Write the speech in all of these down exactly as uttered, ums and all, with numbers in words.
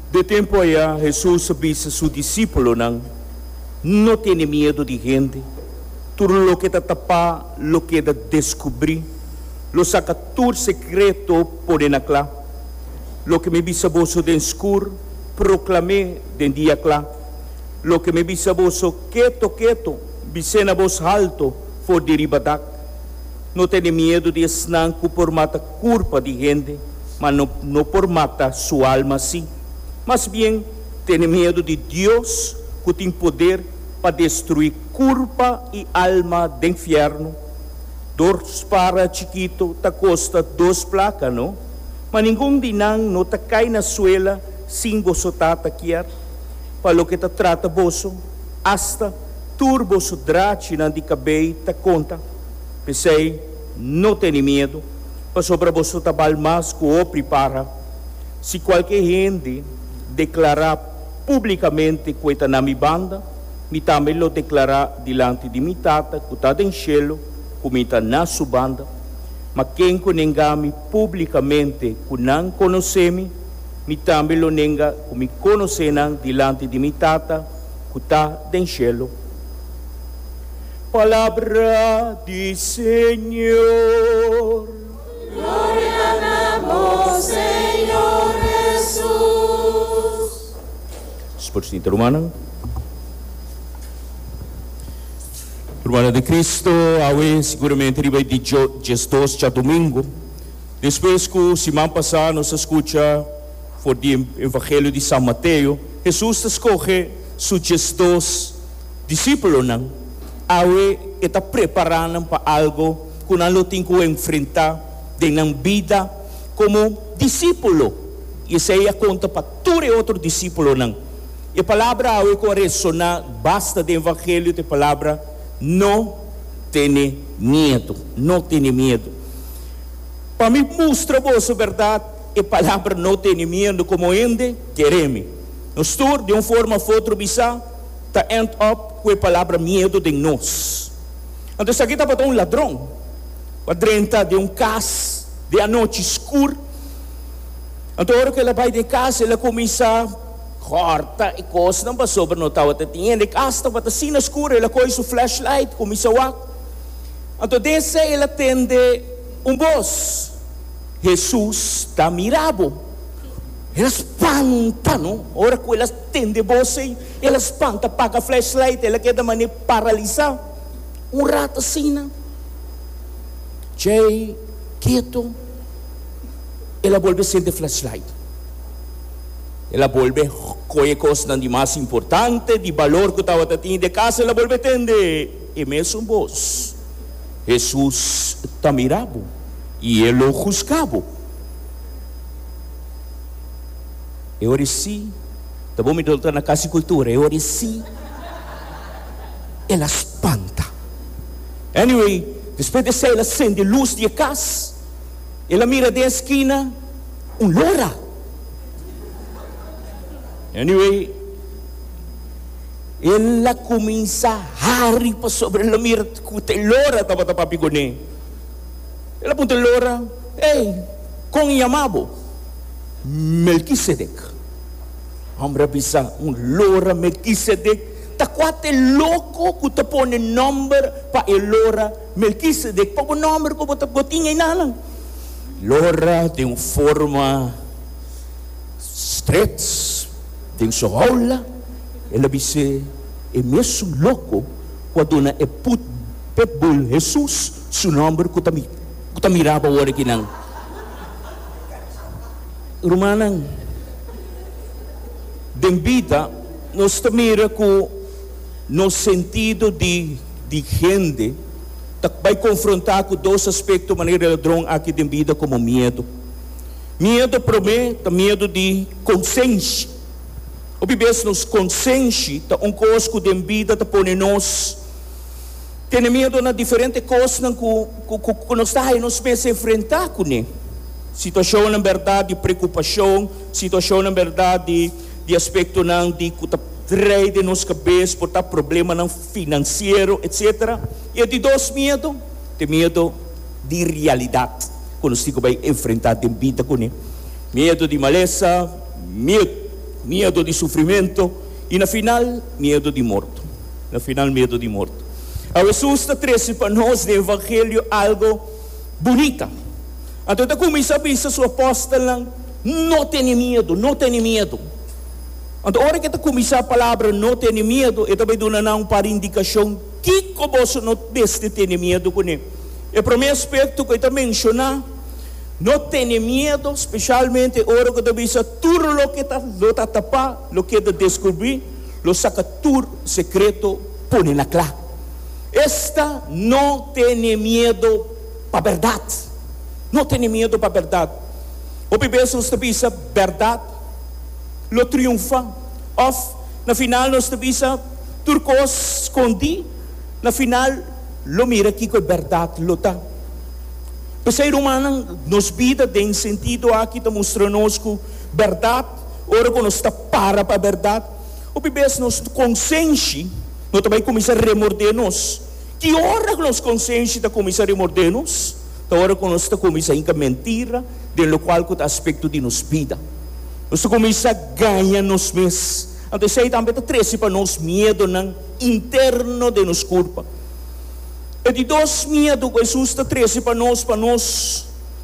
De tempo allá, Jesús avisa a su discípulo, não, no tiene miedo de gente, todo lo que te tapa, lo que te descubrir, lo saca tu secreto por en acá, lo que me bisaboso de escuro, proclamé de dia acá, lo que me bisaboso quieto, quieto, bicena voz alto, for derivadak, no tiene miedo de esnanco por mata culpa de gente, mas no, no por mata su alma sim. Mas bem, tem medo de Deus, que tem poder para destruir culpa e alma do inferno. Dois para chiquito, ta costa dos placas, não? Mas nenhum de nós não ta cai na suela sem você tata quer. Para o que ta trata você, hasta turbo su drache na de cabelo ta conta. Pensei, não tem medo, para sobre você tabal mais que o prepara. Se qualquer gente declarar publicamente que está na minha banda, me também lo declarar diante de minha tata, que está em cielo, que está na sua banda. Mas quem que nega-me publicamente que não conhece-me, me também lo nega que me conhece diante de minha tata, que está em cielo. Palavra do Senhor. Glória a vós, Senhor Jesus. Sportista romana. Romana de Cristo, awe seguramente riba de gestos já domingo. Depois que semana passada nos escuta for o Evangelho de São Mateus, Jesus escolhe seus gestos discípulos, não? Awe está preparando para algo que não tem que enfrentar de na vida como discípulo. E isso aí conta para todo outro discípulo, não? E a palavra ao que ressonar basta do evangelho de palavra não tenha medo, não tenha medo. Para mim mostra a verdade, a palavra não tenha medo como ainda queremos. Nós estou de uma forma ou outra bisa tá end up com a palavra medo de nós. Então aqui está para um ladrão, para de um cas de a noite escura. Então a hora que ela vai de casa, ela começa a corta e coisa, não passou para notar o que tinha. Ele casta para assim na escura, ela coisa o flashlight, começa a então desse ela atende um voz. Jesus está mirado. Ela espanta, não? A hora que ela atende você, ela espanta, paga flashlight, ela quer da maneira paralisar. Um rato assim, não? Jay, quieto. Ela volve a sentir flashlight. Ela volve coisa coisa de mais importante, de valor que estava tendo de casa, ela volve a entender. E mesmo vos, Jesus está mirado e ele o juzgava. Eu oreci, tá bom me doutor na casa de cultura, eu oreci. Ela espanta. Anyway, depois de sair, ela acende luz de casa. Ela mira de esquina, um lora. Anyway, ela começa a rir para sobre ela mira que tem lora estava para pigone. Ela punta lora, ei, com chamado Melquisedec. Homem bisa um lora Melquisedec. Tá quase louco que te põe número para el lora Melquisedec. Para o número que você botinha e nada. Lora de uma forma estreita, de sua aula, ela disse, é mesmo louco quando é put pebul Jesus, seu nome que está mirava o que não. Romana, de vida, nós mira que no sentido de, de gente, vai confrontar com dois aspectos de maneira ladrão aqui de vida como medo. Medo promete, medo de consciência. O bebê nos consciência, um coisa que de vida te põe nós. Tem medo na diferente coisas que nós está e nós pensa enfrentar com ele. Situação na verdade de preocupação, situação na verdade de, de aspecto não de que está trai de nos cabeça por tá problema não financeiro, etcétera. E de dois medo, tem medo de realidade, quando você vai enfrentar a vida com ele. Medo de maleza, medo, medo de sofrimento e na final, medo de morto. Na final, medo de morto. A Jesus está trazendo para nós no Evangelho algo bonito. Então, está começando a pensar sua apóstola, não tenha medo, não tenha medo. Então, a hora que está começando a palavra não tenha medo, eu também dou um para indicação que você não deve ter medo com ele. E o primeiro aspecto que eu estou mencionando, não tenha medo, especialmente a hora que está pensando tudo o que está tapado, o que está descobrir, o saca tudo secreto, põe na clara. Esta não tem medo para a verdade. Não tem medo para a verdade. O bebê nós está verdade, lo triunfa. Of, na final nós está pensando turcos escondi, na final lo mira aqui com a verdade, lo tá. O ser humano nos vida tem sentido aqui está mostrando-nos que verdade, ora que nós está para para a verdade. O bebê nos consciente, nós também começa a remorder-nos. Que hora que nós consciente está começar a remorder-nos? Da hora que nós está começando a mentira, de qual que é o aspecto de nos vida. Nós começa a ganhar nos mesmos. Então, isso aí também está trazendo para nós medo no interno de nos corpo. E de dois medos que Jesus está trazendo para nós, para nós,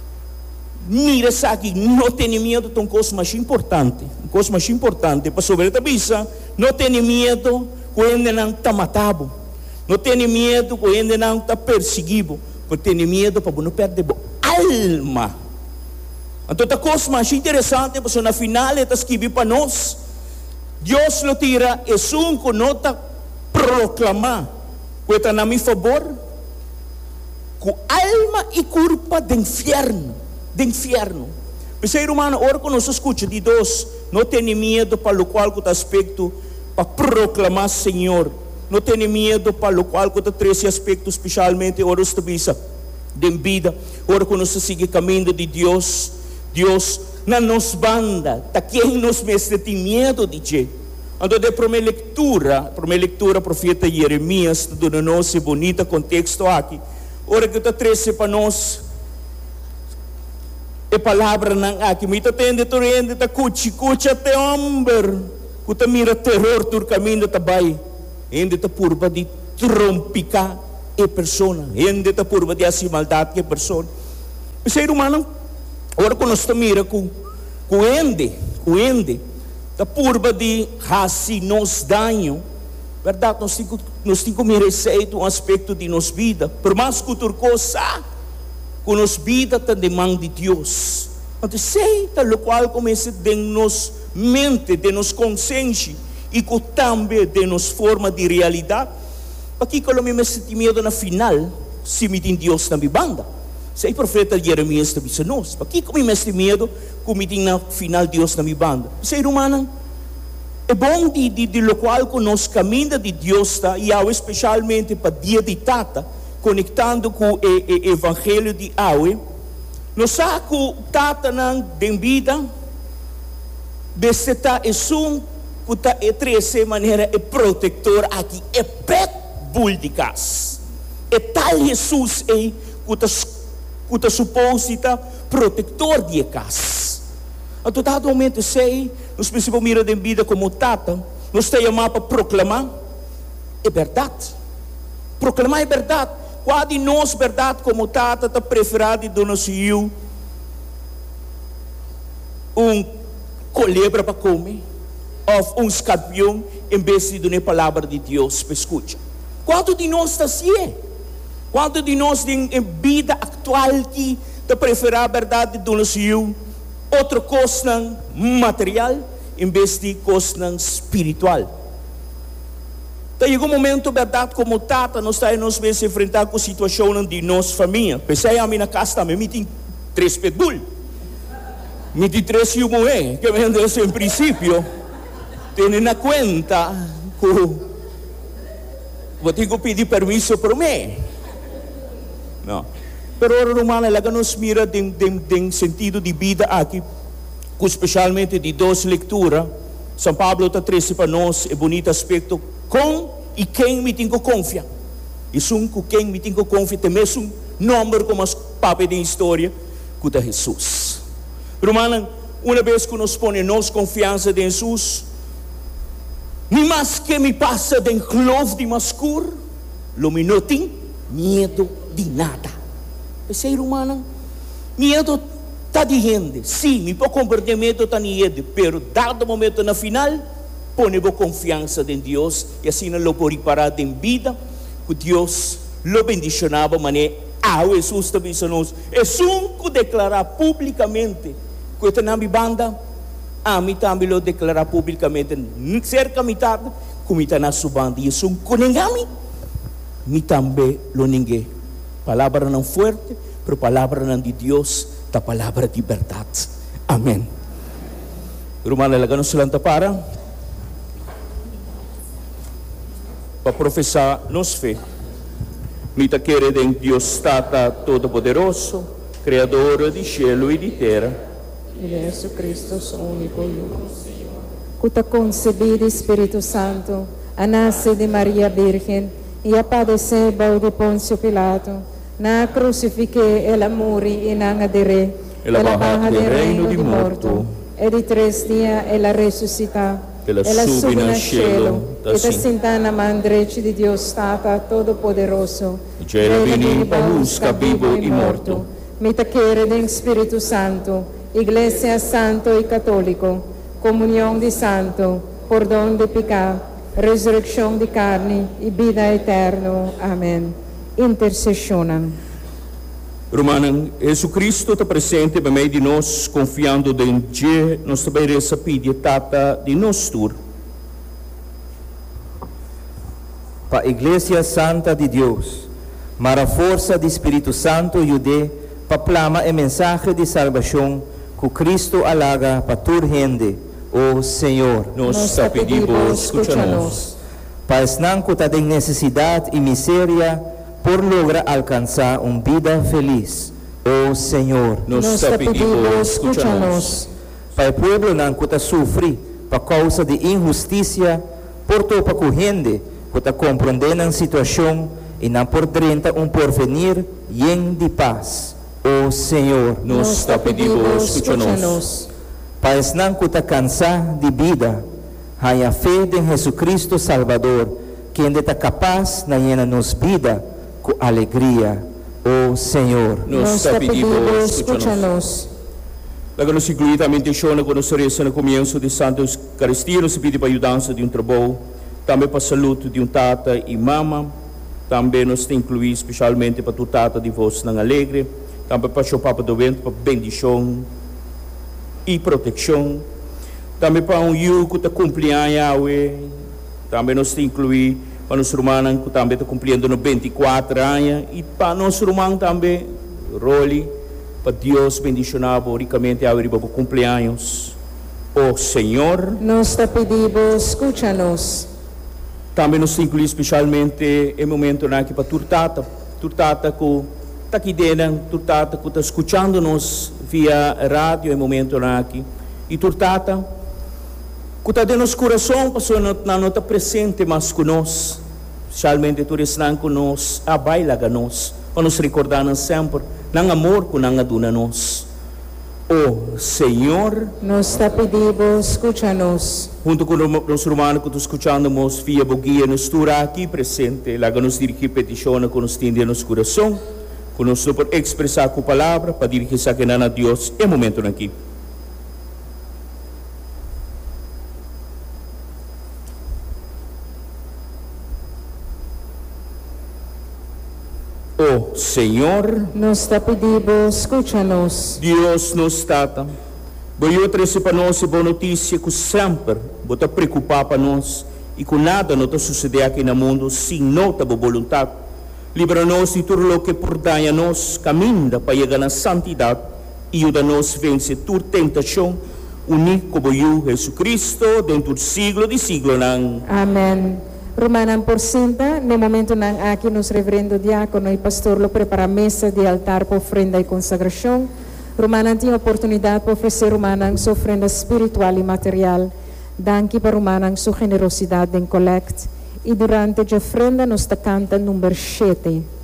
mira isso aqui, não tem medo de uma coisa mais importante. Uma coisa mais importante, para sobre a cabeça, não tem medo quando não está matado. Não tem medo quando não está perseguido. Porque tem medo para não perder a alma. Então, a coisa mais interessante, porque na final, está escrito para nós, Deus lo tira, é um que não está proclamar, que está na minha favor, com alma e culpa do inferno, do inferno. O ser humano, ora que nós escuta de Deus, não tem medo para o qual que aspecto para proclamar Senhor, não tem medo para o qual que três aspectos, especialmente ora está bisa de vida, ora que nós sigue caminho de Deus, Deus na nos banda, tá quem nos mestre tem medo de Deus. Então, de primeira leitura, primeira leitura, profeta Jeremias, dando nós bonita contexto aqui. Ora que está treze para nós, a palavra não aqui, mas está tendo torrente, está cuchi, cuchi até homem, que está mira terror do caminho também, ainda está purba de trompicar a pessoa, ainda está purba de assim maldade que a pessoa. O ser humano, ora que nós está mira com o ende, o ende, da purba de raci nos danho, verdade, nós temos nós temos que merecer um aspecto de nos vida, por mais que outra coisa, que nos vida está de mão de Deus. Então, sei, tal qual começa de nos mente, de nos consciência, e que também de nos forma de realidade, para que eu me senti medo na final, se me tem Deus na minha banda. Sei, profeta Jeremias está dizendo nós, para que eu me senti medo, como tem na final Deus na minha banda. Ser humano, é bom de, de, de lo qual que nós caminha de Deus, tá? E ao especialmente para dia de tata, conectando com o, o evangelho de Aue, nós sabemos que o tata não tem vida, desse tá é um que está é treze maneira é protetor aqui, é pet bull de casa, é tal Jesus é que está que está suposto protetor de casa. A todo momento sei, nós precisamos mirar de vida como tata, nós temos chamado para proclamar é verdade. Proclamar é verdade. Qual de nós verdade como tata está preferido de nós eu um colebra para comer, ou um escorpião em vez de dar a palavra de Deus para escutar. Quanto de nós está assim? Quanto de nós em vida atual que está preferido a verdade de nós eu outra coisa material em vez de coisa espiritual. Então, chegou um momento, verdade, como tata, nós estamos nos enfrentar com a situação de nossa família. Pensei a minha casa também, me tem três pitbull, me tem três mulheres, que vem desse em princípio, tendo na conta que vou ter que pedir permisso para mim. Não. Pero ora romana, ela nos mira em sentido de vida aqui, especialmente de duas leituras. São Paulo está trazendo para nós é bonito aspecto com e quem me tem que confiar. Isso um com quem me tem que confiar, tem mesmo um número como as papas da história, que é Jesus. Romana, uma vez que nos ponemos confiança em Jesus, nem mais que me passa de clove de mascur, lo me não tem medo de nada. O ser humano, medo está de gente, sim, me pode compreender medo está de gente, pero dado momento na final, ponemos confiança em Deus e assim não lo pode parar em vida, que Deus lo bendicionava, mané, ah, Jesus também se nos, é um que declarar publicamente, que está na minha banda, a mim também lo declarar publicamente, cerca metade, como está na sua banda, e é um que ninguém, me também lo ninguém. Palavra não forte, pero palavra não de Deus, da palavra de verdade. Amém. Romana, lagano silanta para para professar nos fé. Mita querer em Deus Tata Todo-Poderoso, Criador de cielo e de terra. E Jesus Cristo, seu único Hijo. Cuta concebido Espírito Santo, a nasce de Maria Virgem, e a padecer bau de Pôncio Pilato, na crucifique ela morre e não adere, ela baja de reino de morto, e di três dias ela ressuscita, ela ela sube sube no no cielo, cielo, e da senta na mão direita de Deus Tata Todo-Poderoso, e ela vem para buscar vivo e morto. Mita quere do Espírito Santo, Igreja Santo e Católico, comunhão de santo, perdão de pecado, ressurreição de carne e vida eterna. Amém. Intercessionam. Romana, Jesus Cristo está presente para meio de nós, confiando em Deus, nós também recebemos tata de nós tur. Para a Igreja Santa de Deus, para a força do Espírito Santo ajude para plama a mensagem de salvação que Cristo alaga para toda gente, o Senhor. Nós te pedimos, escucha-nos. Para não que tem necessidade e miséria, por lograr alcançar uma vida feliz, o Senhor. Nós te pedimos, escucha-nos. Para o povo não que sofre por causa de injustiça, por toda a gente que está compreendendo a situação e não por dentro um porvenir em de paz, o Senhor. Nós te pedimos, escucha-nos. Para não que está cansado de vida, há a fé em Jesus Cristo Salvador, que ainda está capaz de llenar nos vida com alegria, o Senhor. Nós te pedimos, escucha-nos. Laga nos incluir também deixou na conhecer no começo de Santa Eucaristia, nos pede para a ajudança de um trabalho, também para a saúde de um tata e mama, também nos incluir especialmente para o tata de voz não alegre, também para o seu papa doente, para bendição e proteção, também para um yugo que cumpre a Yahweh, também nos incluir para nosso irmão que também está cumprindo no vinte e quatro anos e para nosso irmão também, Roli, para Deus bendicionar ricamente a para o cumpleaños. O Senhor, nós te pedimos, escucha-nos. Também nos inclui especialmente em momento na que para Turtata, Turtata que está aqui dentro, Turtata que está escutando-nos via rádio em momento na que e Turtata que está dentro do coração, passou não está presente mais conosco, especialmente tu estás conosco, a baila conosco, para nos recordar sempre, não amor que não aduna nós. O Senhor, nós te pedimos, escucha-nos. Junto com os romanos que estão escutando-nos via boguia, nos estura aqui presente, lá nos dirigir petição que nos tem dentro do coração, que nos por expressar com a palavra, para dirigir-se a Deus, é momento aqui. O Senhor, nós te pedimos, escucha-nos. Deus nos trata. Boa trazer para nós boa notícia que sempre bota preocupar para nós e que nada não está suceder aqui no mundo sem nossa boa vontade. Livra-nos de tudo o que por dar a nós caminha para chegar na santidade e ajuda-nos a vencer toda tentação, unido com o Jesus Cristo dentro do siglo de siglo. Amém. Romanan por cinta, no momento nang aqui nos reverendo diácono e pastor lo prepara a mesa de altar para ofrenda e consagração. Romanan tem a oportunidade para oferecer Romanan sua ofrenda espiritual e material. Danke para Romanan sua generosidade em collect. E durante a ofrenda nos canta número sete.